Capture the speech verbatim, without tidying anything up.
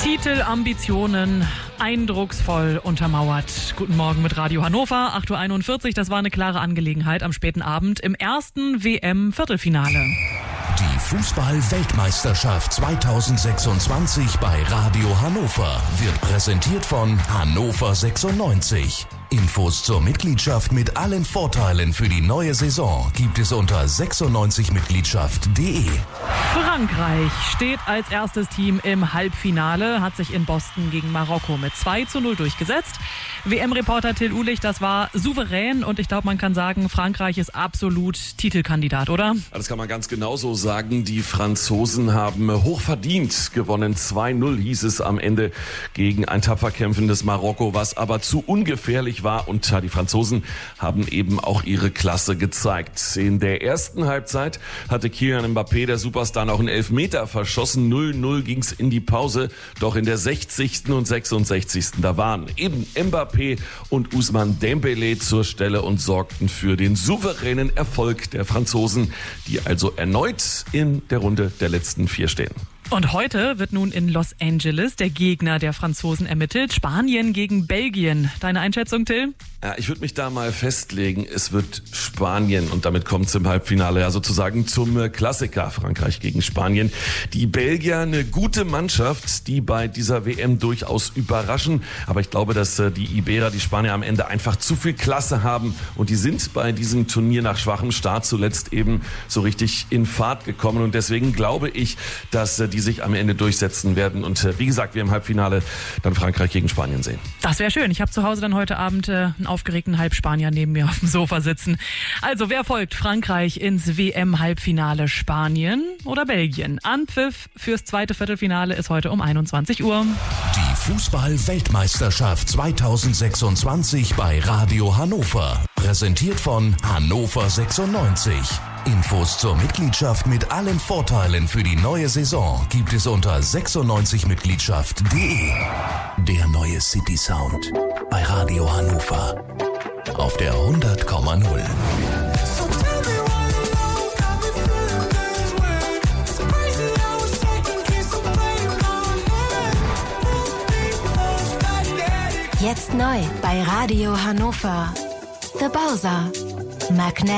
Titelambitionen eindrucksvoll untermauert. Guten Morgen mit Radio Hannover, acht Uhr einundvierzig. Das war eine klare Angelegenheit am späten Abend im ersten W M-Viertelfinale. Die Fußball-Weltmeisterschaft zweitausendsechsundzwanzig bei Radio Hannover wird präsentiert von Hannover sechsundneunzig. Infos zur Mitgliedschaft mit allen Vorteilen für die neue Saison gibt es unter sechsundneunzig mitgliedschaft punkt de. Frankreich steht als erstes Team im Halbfinale, hat sich in Boston gegen Marokko mit zwei zu null durchgesetzt. W M-Reporter Till Uhlich, das war souverän und ich glaube, man kann sagen, Frankreich ist absolut Titelkandidat, oder? Das kann man ganz genau so sagen. Die Franzosen haben hochverdient gewonnen. zwei null hieß es am Ende gegen ein tapfer kämpfendes Marokko, was aber zu ungefährlich war. Und die Franzosen haben eben auch ihre Klasse gezeigt. In der ersten Halbzeit hatte Kylian Mbappé, der Superstar, noch einen Elfmeter verschossen. null null ging es in die Pause. Doch in der sechzigsten und sechsundsechzigsten da waren eben Mbappé und Ousmane Dembélé zur Stelle und sorgten für den souveränen Erfolg der Franzosen, die also erneut in der Runde der letzten vier stehen. Und heute wird nun in Los Angeles der Gegner der Franzosen ermittelt. Spanien gegen Belgien. Deine Einschätzung, Till? Ja, ich würde mich da mal festlegen, es wird Spanien und damit kommt es im Halbfinale ja sozusagen zum Klassiker Frankreich gegen Spanien. Die Belgier, eine gute Mannschaft, die bei dieser W M durchaus überraschen, aber ich glaube, dass die Iberer, die Spanier am Ende einfach zu viel Klasse haben und die sind bei diesem Turnier nach schwachem Start zuletzt eben so richtig in Fahrt gekommen und deswegen glaube ich, dass die sich am Ende durchsetzen werden und wie gesagt, wir im Halbfinale dann Frankreich gegen Spanien sehen. Das wäre schön. Ich habe zu Hause dann heute Abend äh, einen aufgeregten Halbspanier neben mir auf dem Sofa sitzen. Also wer folgt Frankreich ins W M-Halbfinale? Spanien oder Belgien? Anpfiff fürs zweite Viertelfinale ist heute um einundzwanzig Uhr. Die Fußball-Weltmeisterschaft zweitausendsechsundzwanzig bei Radio Hannover. Präsentiert von Hannover sechsundneunzig. Infos zur Mitgliedschaft mit allen Vorteilen für die neue Saison gibt es unter sechsundneunzig mitgliedschaft punkt de. Der neue City Sound bei Radio Hannover auf der hundert Komma null. Jetzt neu bei Radio Hannover. The Bowser. Magnet.